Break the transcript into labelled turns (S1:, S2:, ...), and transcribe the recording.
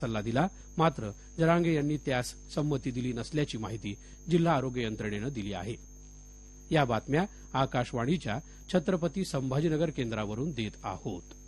S1: सल्ला दिला, मात्र जरांगे यांनी त्यास संमती दिली नसल्याची माहिती जिल्हा आरोग्य यंत्रणेनं दिली आहे. या बातम्या आकाशवाणीच्या छत्रपती संभाजीनगर केंद्रावरून देत आहोत.